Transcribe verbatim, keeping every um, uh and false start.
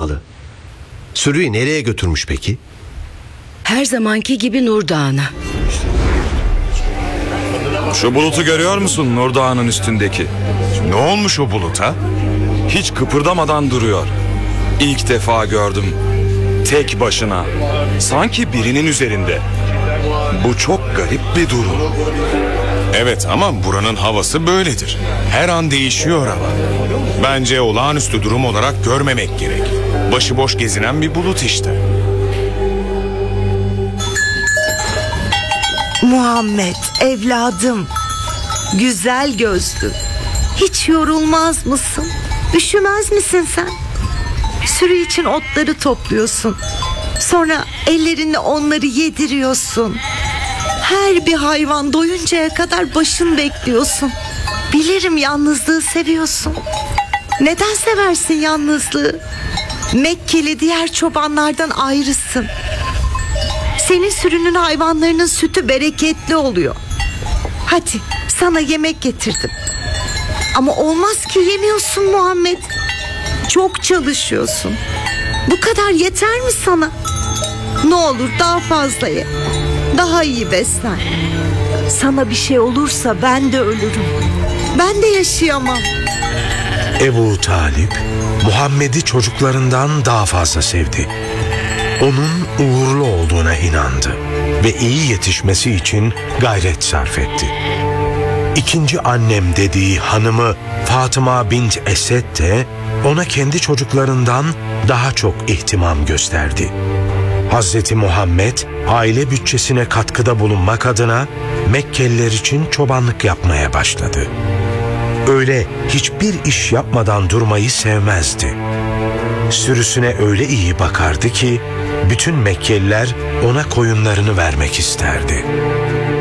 olmalı. Sürüyü nereye götürmüş peki? Her zamanki gibi Nur Dağı'na. Şu bulutu görüyor musun Nur Dağı'nın üstündeki? Ne olmuş o buluta? Hiç kıpırdamadan duruyor. İlk defa gördüm. Tek başına. Sanki birinin üzerinde. Bu çok garip bir durum. Evet ama buranın havası böyledir. Her an değişiyor hava. Bence olağanüstü durum olarak görmemek gerek. Başıboş gezinen bir bulut işte. Muhammed evladım, güzel gözlü, hiç yorulmaz mısın? Üşümez misin sen? Sürü için otları topluyorsun. Sonra ellerinle onları yediriyorsun. Her bir hayvan doyuncaya kadar başın bekliyorsun. Bilirim yalnızlığı seviyorsun. Neden seversin yalnızlığı? Mekkeli diğer çobanlardan ayrısın. Senin sürünün hayvanlarının sütü bereketli oluyor. Hadi sana yemek getirdim. Ama olmaz ki yemiyorsun Muhammed. Çok çalışıyorsun. Bu kadar yeter mi sana? Ne olur daha fazla ye. Daha iyi beslen. Sana bir şey olursa ben de ölürüm. Ben de yaşayamam. Ebu Talip, Muhammed'i çocuklarından daha fazla sevdi. Onun uğurlu olduğuna inandı ve iyi yetişmesi için gayret sarf etti. İkinci annem dediği hanımı Fatıma bint Esed de ona kendi çocuklarından daha çok ihtimam gösterdi. Hazreti Muhammed aile bütçesine katkıda bulunmak adına Mekkeliler için çobanlık yapmaya başladı. Öyle hiçbir iş yapmadan durmayı sevmezdi. Sürüsüne öyle iyi bakardı ki bütün Mekkeliler ona koyunlarını vermek isterdi.